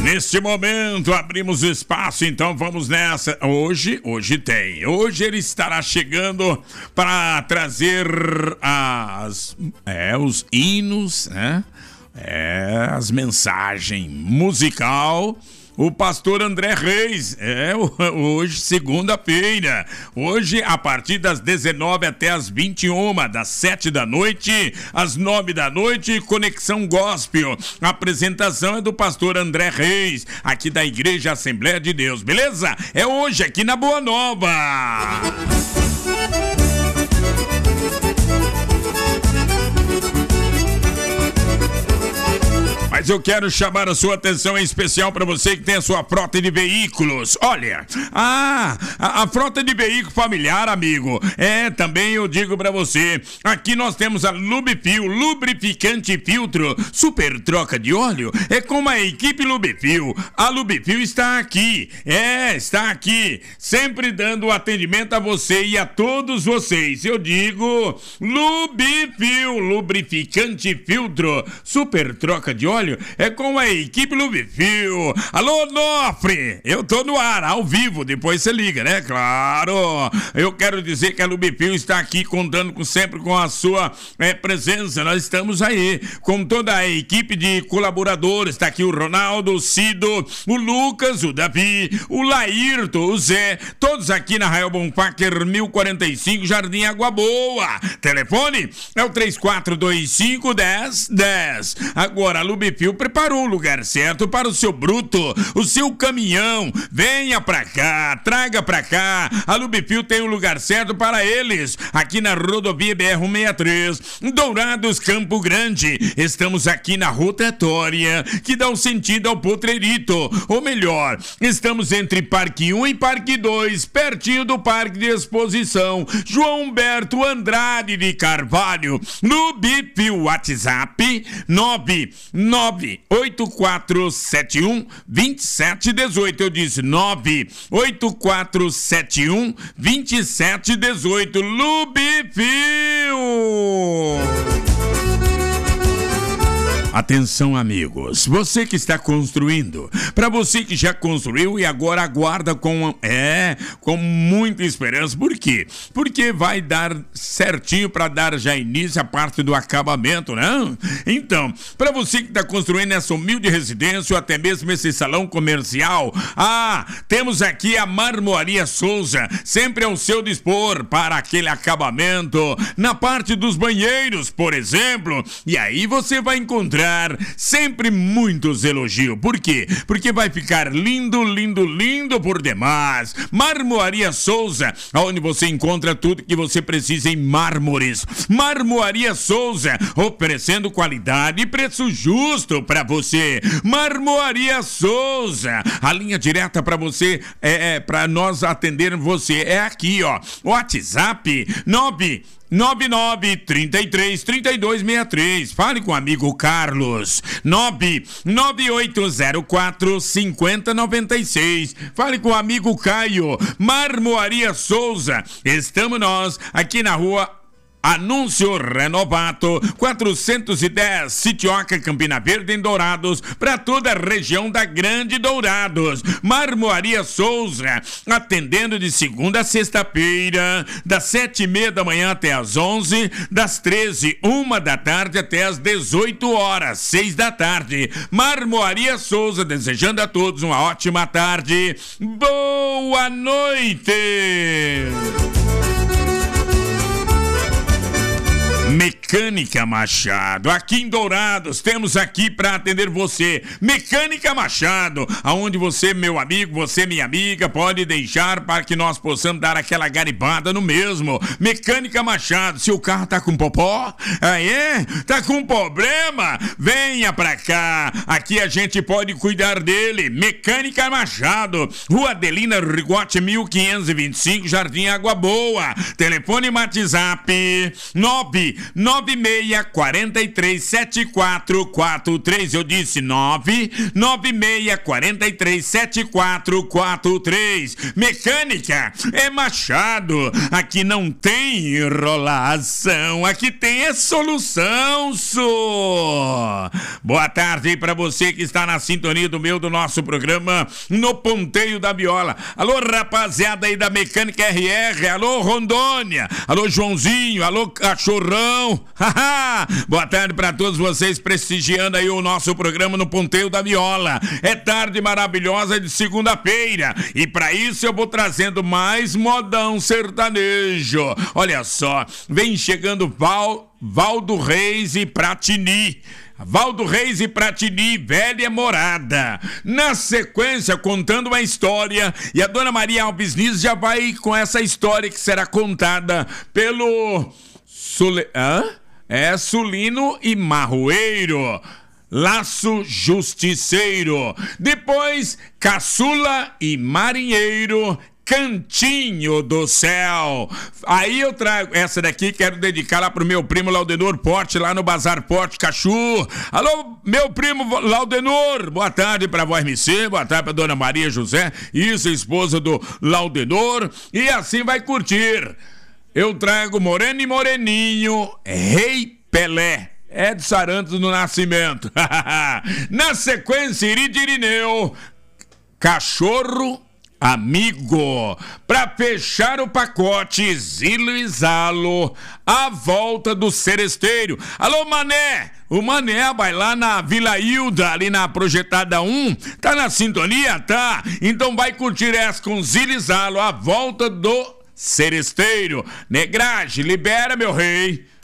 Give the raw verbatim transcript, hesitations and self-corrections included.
Neste momento abrimos espaço, então vamos nessa. Hoje, hoje tem. Hoje ele estará chegando para trazer as, é, os hinos, né? É, as mensagens musical. O pastor André Reis, é, hoje, segunda-feira. Hoje, a partir das dezenove até as vinte e uma, das sete da noite às nove da noite, Conexão Gospel. A apresentação é do pastor André Reis, aqui da Igreja Assembleia de Deus, beleza? É hoje, aqui na Boa Nova. Mas eu quero chamar a sua atenção em especial para você que tem a sua frota de veículos. Olha, ah, a, a frota de veículo familiar, amigo, é, também eu digo para você, aqui nós temos a Lubifil, lubrificante e filtro, super troca de óleo, é com a equipe Lubifil. A Lubifil está aqui, é, está aqui, sempre dando atendimento a você e a todos vocês. Eu digo Lubifil, lubrificante e filtro, super troca de óleo, é com a equipe Lubifil. Alô, Nofre, eu tô no ar, ao vivo, depois você liga, né? Claro, eu quero dizer que a Lubifil está aqui contando com, sempre com a sua é, presença. Nós estamos aí com toda a equipe de colaboradores. Está aqui o Ronaldo, o Cido, o Lucas, o Davi, o Laírto, o Zé, todos aqui na Rael Bonfacker mil e quarenta e cinco, Jardim Água Boa. Telefone é o três quatro dois cinco, dez dez. Agora a Lubifil preparou o lugar certo para o seu bruto, o seu caminhão. Venha pra cá, traga pra cá. A Lubifil tem o lugar certo para eles, aqui na rodovia B R cento e sessenta e três, Dourados, Campo Grande. Estamos aqui na rotatória que dá o sentido ao Potreirito, ou melhor, estamos entre Parque um e Parque dois, pertinho do Parque de Exposição João Humberto Andrade de Carvalho. Lubifil, WhatsApp nove nove oito quatro sete um, dois sete um oito. Eu disse nove oito quatro sete um, dois sete um oito. Lubifil. Atenção, amigos, você que está construindo, para você que já construiu e agora aguarda com, é, com muita esperança. Por quê? Porque vai dar certinho para dar já início a parte do acabamento, né? Então, para você que está construindo essa humilde residência ou até mesmo esse salão comercial, ah, temos aqui a Marmoaria Souza, sempre ao seu dispor para aquele acabamento na parte dos banheiros, por exemplo. E aí você vai encontrar sempre muitos elogios. Por quê? Porque vai ficar lindo, lindo, lindo por demais. Marmoaria Souza, onde você encontra tudo que você precisa em mármores. Marmoaria Souza, oferecendo qualidade e preço justo para você. Marmoaria Souza, a linha direta para você, é, é para nós atender você é aqui, ó. WhatsApp nove nove nove, trinta e três, trinta e dois, sessenta e três. Fale com o amigo Carlos. nove nove oito zero quatro, cinco zero nove seis. Fale com o amigo Caio. Marmoaria Souza. Estamos nós aqui na rua Anúncio Renovato quatrocentos e dez, Sitioca, Campina Verde, em Dourados, para toda a região da Grande Dourados. Marmoaria Souza, atendendo de segunda a sexta-feira, das sete e meia da manhã até as onze, das treze, uma da tarde até as dezoito horas, seis da tarde. Marmoaria Souza, desejando a todos uma ótima tarde. Boa noite! Mecânica Machado, aqui em Dourados, temos aqui para atender você. Mecânica Machado, aonde você, meu amigo, você, minha amiga, pode deixar para que nós possamos dar aquela garibada no mesmo. Mecânica Machado, se o carro tá com popó, aí é, tá com problema, venha pra cá, aqui a gente pode cuidar dele. Mecânica Machado, Rua Adelina Rigote mil quinhentos e vinte e cinco, Jardim Água Boa. Telefone e WhatsApp nove nove seis quatro três sete quatro quatro três. Eu disse nove nove seis quatro três sete quatro quatro três. Mecânica é Machado. Aqui não tem enrolação, aqui tem é solução, só. Boa tarde para você que está na sintonia do meu, do nosso programa No Ponteio da Viola. Alô, rapaziada aí da Mecânica R R. Alô, Rondônia. Alô, Joãozinho. Alô, Cachorrão. Boa tarde para todos vocês prestigiando aí o nosso programa No Ponteio da Viola. É tarde maravilhosa de segunda-feira e para isso eu vou trazendo mais modão sertanejo. Olha só, vem chegando Val, Valdo Reis e Pratini. Valdo Reis e Pratini, Velha Morada. Na sequência, contando uma história, e a dona Maria Alves Nis já vai com essa história que será contada pelo Sule... Hã? É Sulino e Marroeiro. Laço Justiceiro. Depois, Caçula e Marinheiro, Cantinho do Céu. Aí eu trago essa daqui, quero dedicar lá pro meu primo Laudenor Porte, lá no Bazar Porte Cachu. Alô, meu primo Laudenor, boa tarde pra vó M C, boa tarde pra dona Maria José, isso, esposa do Laudenor, e assim vai curtir. Eu trago Moreno e Moreninho, Rei Pelé. Edson Arantes do Nascimento. Na sequência, Iridirineu, Cachorro Amigo. Pra fechar o pacote, Zilo e Zalo, A Volta do Seresteiro. Alô, Mané! O Mané vai lá na Vila Hilda, ali na Projetada um. Tá na sintonia? Tá. Então vai curtir essa com Zilo e Zalo, A Volta do Seresteiro. Negragem, libera, meu rei.